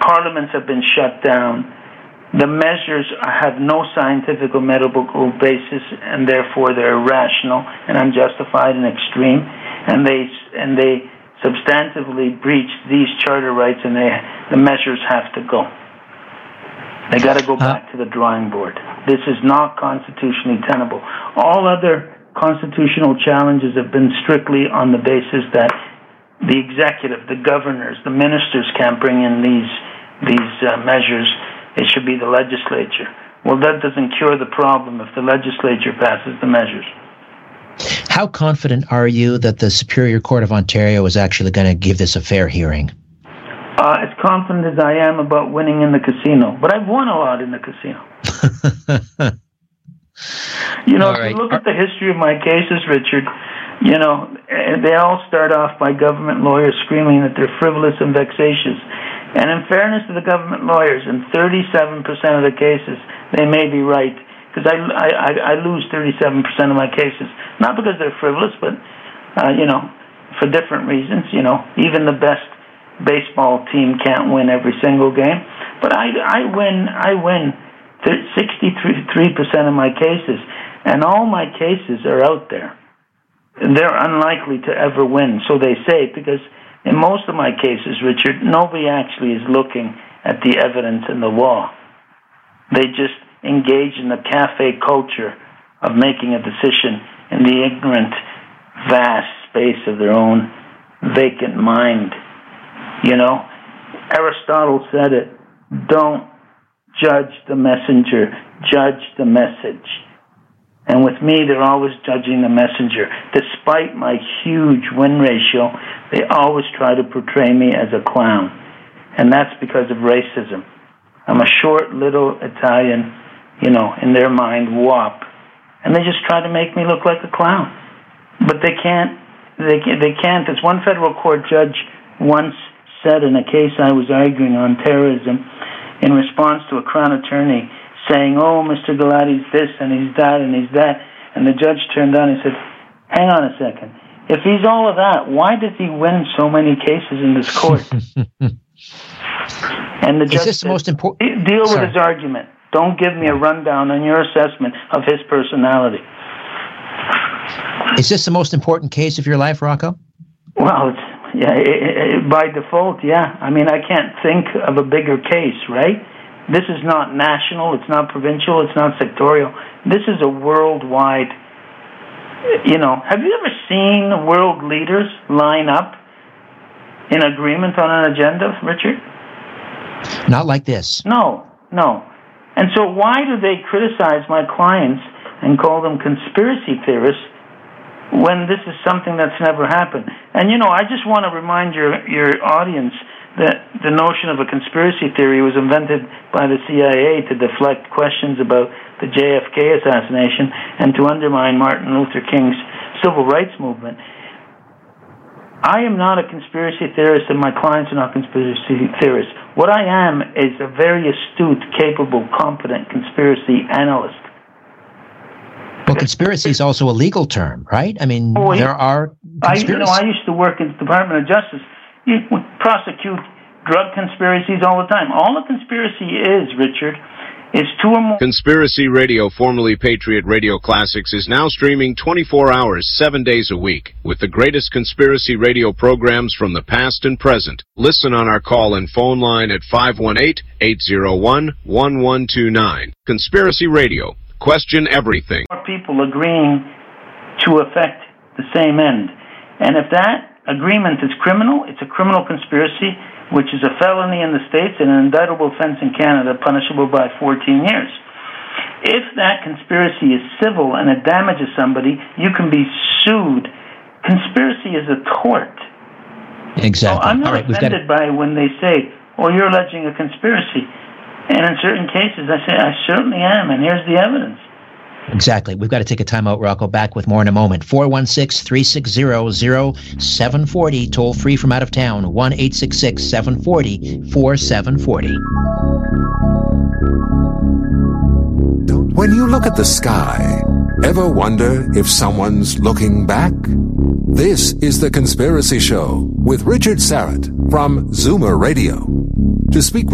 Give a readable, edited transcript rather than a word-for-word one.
Parliaments have been shut down. The measures have no scientific or medical basis, and therefore they're irrational and unjustified and extreme. And they substantively breach these charter rights, and the measures have to go. They got to go back to the drawing board. This is not constitutionally tenable. All other constitutional challenges have been strictly on the basis that the executive, the governors, the ministers can't bring in these measures. It should be the legislature. Well, that doesn't cure the problem if the legislature passes the measures. How confident are you that the Superior Court of Ontario is actually going to give this a fair hearing? As confident as I am about winning in the casino. But I've won a lot in the casino. If you look at the history of my cases, Richard, they all start off by government lawyers screaming that they're frivolous and vexatious. And in fairness to the government lawyers, in 37% of the cases, they may be right. Because I lose 37% of my cases. Not because they're frivolous, but, for different reasons. Even the best baseball team can't win every single game. But I win 63% of my cases. And all my cases are out there. They're unlikely to ever win, so they say, because in most of my cases, Richard, nobody actually is looking at the evidence and the law. They just engage in the cafe culture of making a decision in the ignorant, vast space of their own vacant mind. Aristotle said it, don't judge the messenger, judge the message. And with me, they're always judging the messenger. Despite my huge win ratio, they always try to portray me as a clown. And that's because of racism. I'm a short, little Italian, in their mind, wop. And they just try to make me look like a clown. But they can't. They can't. As one federal court judge once said in a case I was arguing on terrorism, in response to a Crown attorney saying, oh, Mr. Gulati's this and he's that and he's that. And the judge turned on and said, hang on a second. If he's all of that, why does he win so many cases in this court? And the judge said, deal with his argument. Don't give me a rundown on your assessment of his personality. Is this the most important case of your life, Rocco? Well, by default, yeah. I mean, I can't think of a bigger case, right? This is not national, it's not provincial, it's not sectorial. This is a worldwide, have you ever seen world leaders line up in agreement on an agenda, Richard? Not like this. No. And so why do they criticize my clients and call them conspiracy theorists when this is something that's never happened? And, I just want to remind your audience that the notion of a conspiracy theory was invented by the CIA to deflect questions about the JFK assassination and to undermine Martin Luther King's civil rights movement. I am not a conspiracy theorist, and my clients are not conspiracy theorists. What I am is a very astute, capable, competent conspiracy analyst. Well, conspiracy is also a legal term, right? I mean, there are conspiracies. I used to work in the Department of Justice. You prosecute drug conspiracies all the time. All a conspiracy is, Richard, is two or more... Conspiracy Radio, formerly Patriot Radio Classics, is now streaming 24 hours, 7 days a week, with the greatest conspiracy radio programs from the past and present. Listen on our call and phone line at 518-801-1129. Conspiracy Radio. Question everything. More people agreeing to affect the same end. And if that agreement is criminal, it's a criminal conspiracy, which is a felony in the States and an indictable offense in Canada, punishable by 14 years. If that conspiracy is civil and it damages somebody, you can be sued. Conspiracy is a tort. Exactly. So I'm not offended by when they say, oh, you're alleging a conspiracy. And in certain cases, I say, I certainly am, and here's the evidence. Exactly. We've got to take a time out, Rocco. Back with more in a moment. 416-360-0740. Toll free from out of town. 1-866-740-4740. When you look at the sky, ever wonder if someone's looking back? This is The Conspiracy Show with Richard Syrett from Zoomer Radio. To speak